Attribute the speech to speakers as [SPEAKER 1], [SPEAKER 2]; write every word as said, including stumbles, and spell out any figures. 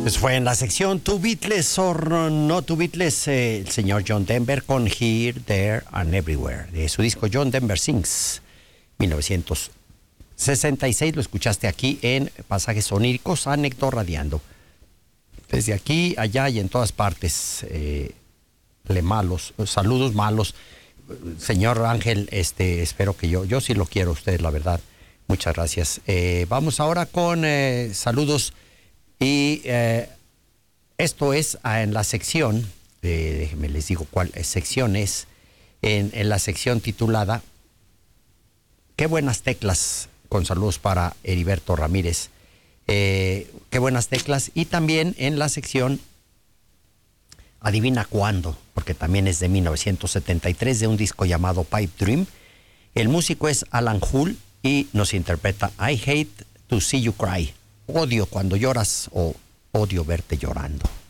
[SPEAKER 1] Pues fue en la sección To Beatles or No To Beatles, eh, el señor John Denver con Here, There and Everywhere, de su disco John Denver Sings, mil novecientos sesenta y seis. Lo escuchaste aquí en Pasajes Oníricos, Anécdota Radiando. Desde aquí, allá y en todas partes, eh, le malos, saludos malos. Señor Ángel, este, espero que yo, yo sí lo quiero a usted, la verdad. Muchas gracias. Eh, vamos ahora con eh, saludos. Y eh, esto es ah, en la sección, eh, déjenme les digo cuál sección es, en, en la sección titulada Qué buenas teclas, con saludos para Heriberto Ramírez. Eh, qué buenas teclas. Y también en la sección Adivina cuándo, porque también es de mil novecientos setenta y tres, de un disco llamado Pipe Dream. El músico es Alan Hull y nos interpreta I Hate to See You Cry. Odio cuando lloras o odio verte llorando.